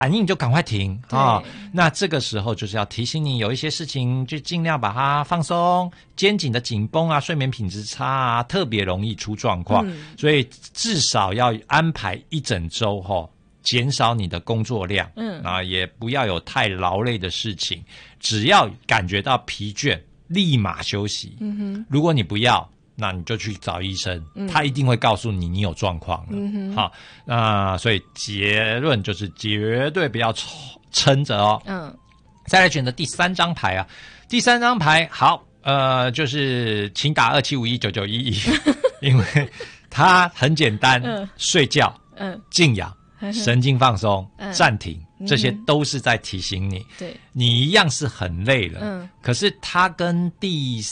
反应就赶快停啊！那这个时候就是要提醒你，有一些事情就尽量把它放松，肩颈的紧绷啊，睡眠品质差啊，特别容易出状况。所以至少要安排一整周减少你的工作量，也不要有太劳累的事情，只要感觉到疲倦，立马休息。如果你不要，那你就去找医生，他一定会告诉你你有状况了。好，那所以结论就是绝对不要撑着哦。再来选择第3张牌啊，第3张牌好，就是请打27519911，因为它很简单，睡觉，静养，神经放松，暂停，这些都是在提醒你，你一样是很累了，可是它跟第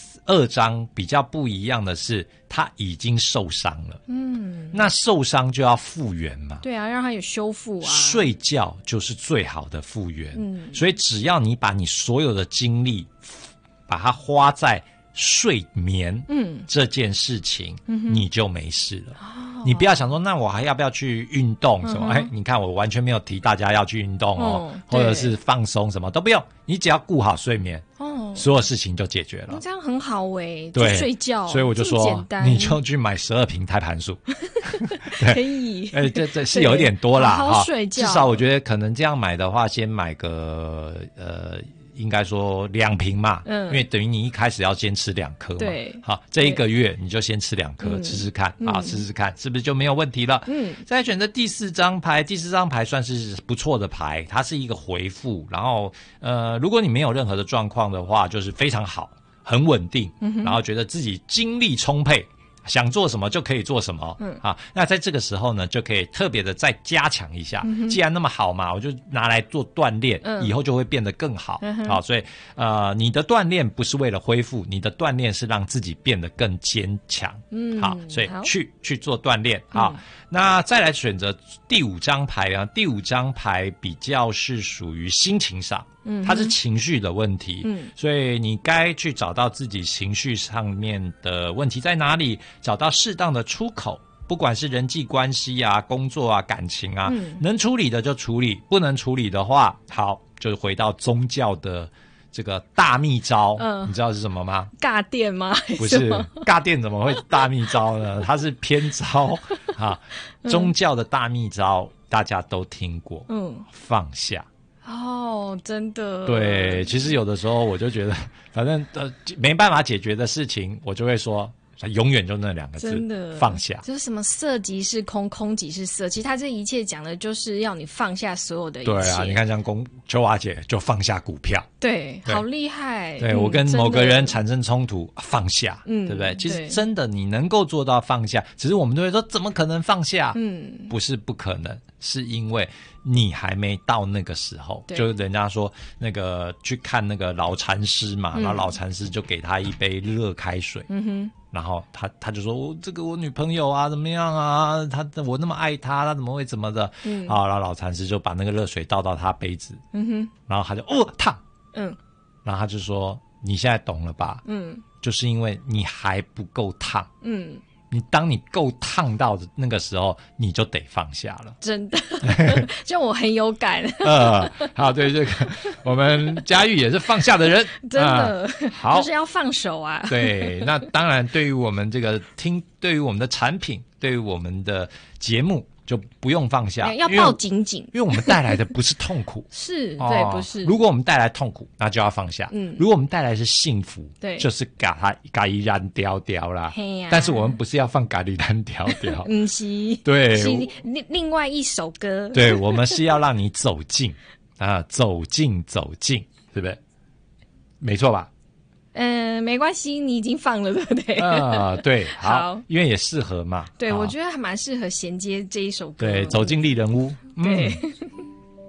2章比较不一样的是，他已经受伤了。那受伤就要复原嘛。对啊，让他有修复啊。睡觉就是最好的复原。所以只要你把你所有的精力，把它花在睡眠这件事情，你就没事了。你不要想说，那我还要不要去运动什么？你看我完全没有提大家要去运动或者是放松，什么都不用，你只要顾好睡眠，所有事情就解决了。这样很好对，睡觉，所以我就说，你就去买12瓶胎盘素，可以。这是有一点多啦，好好睡觉。至少我觉得可能这样买的话，先买个应该说2瓶嘛，因为等于你一开始要先吃2颗嘛。对，好，这1个月你就先吃2颗，试试看啊，试试看是不是就没有问题了。再选择第4张牌，第4张牌算是不错的牌，它是一个回复，然后如果你没有任何的状况的话，就是非常好，很稳定，然后觉得自己精力充沛。想做什么就可以做什么，那在这个时候呢，就可以特别的再加强一下。既然那么好嘛，我就拿来做锻炼，以后就会变得更好。好，所以你的锻炼不是为了恢复，你的锻炼是让自己变得更坚强。好，所以去做锻炼。好，那再来选择第5张牌啊，第5张牌比较是属于心情上。它是情绪的问题，所以你该去找到自己情绪上面的问题在哪里，找到适当的出口，不管是人际关系啊、工作啊、感情啊，能处理的就处理，不能处理的话，好，就是回到宗教的这个大秘招，你知道是什么吗？尬电吗？不是，尬电怎么会大秘招呢？它是偏招啊，宗教的大秘招大家都听过，放下。真的。对，其实有的时候我就觉得，反正没办法解决的事情，我就会说，永远就那2个字，真的放下。就是什么色即是空，空即是色，其实他这一切讲的就是要你放下所有的一切。对啊，你看像秋华姐就放下股票，对，好厉害。对，我跟某个人产生冲突，放下，对不对？其实真的你能够做到放下，只是我们都会说怎么可能放下？不是不可能，是因为你还没到那个时候。就是人家说那个去看那个老禅师嘛，然后老禅师就给他一杯热开水，然后他就说，这个我女朋友啊怎么样啊，我那么爱她，她怎么会怎么的？好，然后老禅师就把那个热水倒到他杯子，然后他就烫，然后他就说，你现在懂了吧？就是因为你还不够烫，当你够烫到的那个时候，你就得放下了。真的，就我很有感。好，对这个，我们嘉玉也是放下的人，真的。好，就是要放手啊。对，那当然，对于我们这个对于我们的产品，对于我们的节目，就不用放下，要抱紧紧，因为我们带来的不是痛苦，是对，不是。如果我们带来痛苦，那就要放下。如果我们带来是幸福，对，就是咖喱然雕雕啦。但是我们不是要放咖喱然雕雕，是，对，是另外一首歌。对，我们是要让你走近啊，走近，对不对？没错吧？没关系，你已经放了，对不对？对，好，因为也适合嘛。对，我觉得还蛮适合衔接这一首歌。对，走进丽人屋。对，